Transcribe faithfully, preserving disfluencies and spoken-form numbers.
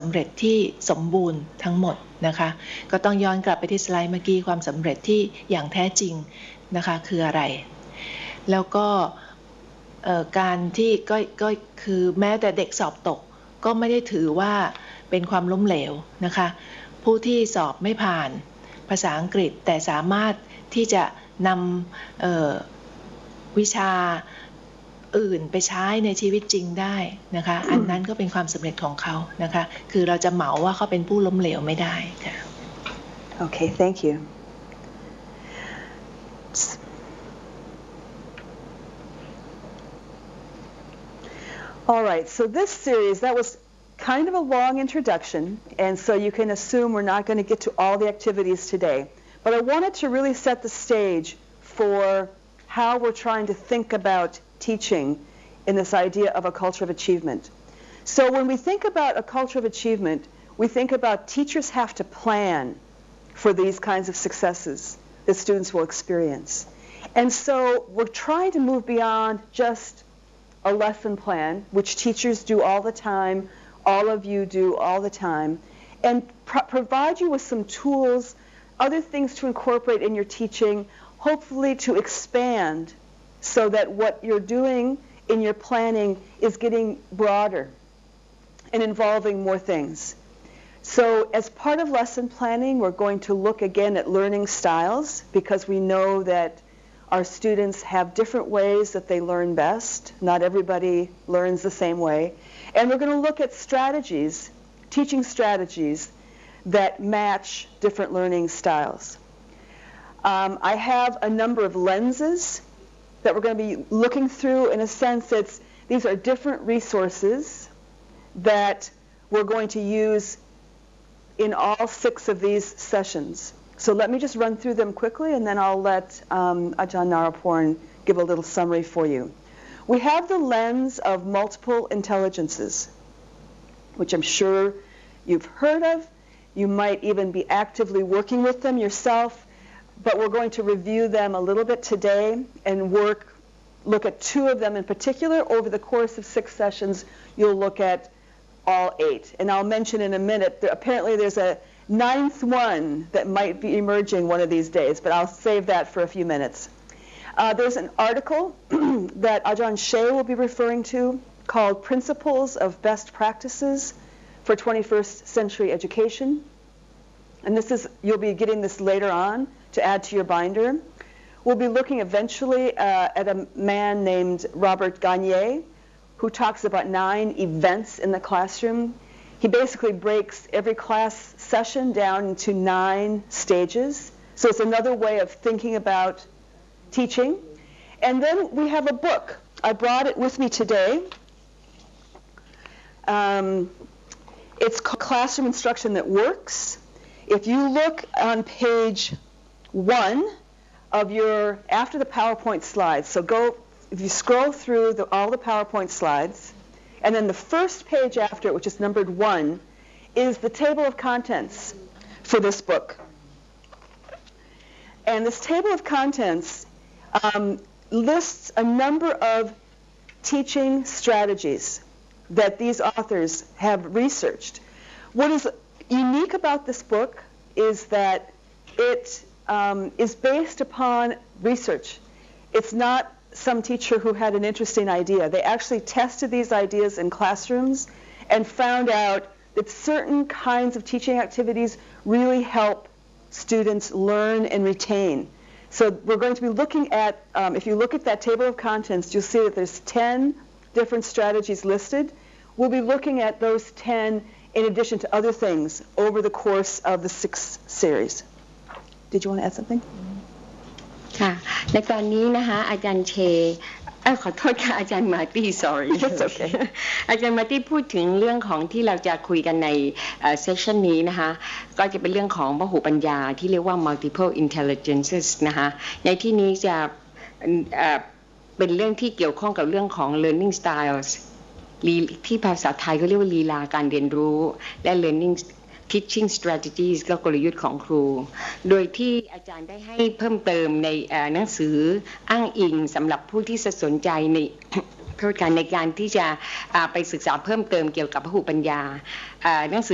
สำเร็จที่สมบูรณ์ทั้งหมดนะคะก็ต้องย้อนกลับไปที่สไลด์เมื่อกี้ความสำเร็จที่อย่างแท้จริงนะคะคืออะไรแล้วก็การที่ก็ก็คือแม้แต่เด็กสอบตกก็ไม่ได้ถือว่าเป็นความล้มเหลวนะคะผู้ที่สอบไม่ผ่านภาษาอังกฤษแต่สามารถที่จะนำวิชาอื่นไปใช้ในชีวิตจริงได้นะคะอันนั้นก็เป็นความสำเร็จของเขานะคะคือเราจะเหมาว่าเขาเป็นผู้ล้มเหลวไม่ได้ค่ะ Okay, thank you. All right, so this series, that was kind of a long introduction, and so you can assume we're not going to get to all the activities today. But I wanted to really set the stage for how we're trying to think about teaching in this idea of a culture of achievement. So when we think about a culture of achievement, we think about teachers have to plan for these kinds of successes that students will experience. And so we're trying to move beyond just a lesson plan, which teachers do all the time, all of you do all the time, and pro- provide you with some tools, other things to incorporate in your teaching, hopefully to expand so that what you're doing in your planning is getting broader and involving more things. So as part of lesson planning, we're going to look again at learning styles because we know that our students have different ways that they learn best. Not everybody learns the same way. And we're going to look at strategies, teaching strategies that match different learning styles. Um, I have a number of lenses that we're going to be looking through. In a sense, it's, these are different resources that we're going to use in all six of these sessions. So let me just run through them quickly, and then I'll let um, Ajahn Naraporn give a little summary for you. We have the lens of multiple intelligences, which I'm sure you've heard of. You might even be actively working with them yourself, but we're going to review them a little bit today and work, look at two of them in particular. Over the course of six sessions, you'll look at all eight. And I'll mention in a minute, that apparently there's a ninth one that might be emerging one of these days, but I'll save that for a few minutes. Uh, there's an article that Ajahn Shea will be referring to called Principles of Best Practices for twenty-first Century Education. And this is, you'll be getting this later on to add to your binder. We'll be looking eventually uh, at a man named Robert Gagne, who talks about nine events in the classroom. He basically breaks every class session down into nine stages. So it's another way of thinking about teaching. And then we have a book. I brought it with me today. Um, it's called Classroom Instruction That Works. If you look on page one of your, after the PowerPoint slides, so go, if you scroll through the, all the PowerPoint slides, and then the first page after it, which is numbered one, is the table of contents for this book. And this table of contents um, lists a number of teaching strategies that these authors have researched. What is unique about this book is that it um, is based upon research. It's not some teacher who had an interesting idea. They actually tested these ideas in classrooms and found out that certain kinds of teaching activities really help students learn and retain. So we're going to be looking at, um, if you look at that table of contents, you'll see that there's ten different strategies listed. We'll be looking at those ten in addition to other things over the course of the sixth series. Did you want to add something? ค่ะในตอนนี้นะคะอาจารย์เชเอ้ยขอโทษค่ะอาจารย์มาร์ตี้ sorry อาจารย์มาร์ตี้พูดถึงเรื่องของที่เราจะคุยกันในเซสชันนี้นะคะก็จะเป็นเรื่องของพหุปัญญาที่เรียกว่า multiple intelligences นะคะในที่นี้จะเป็นเรื่องที่เกี่ยวข้องกับเรื่องของ learning styles ที่ภาษาไทยเขาเรียกว่าลีลาการเรียนรู้และ learning teaching strategies ก็กลยุทธ์ของครูโดยที่อาจารย์ได้ให้เพิ่มเติมในหนังสืออ้างอิงสำหรับผู้ที่สนใจในโทษการในการที่จะไปศึกษาเพิ่มเติมเกี่ยวกับพหุปัญญาหนังสือ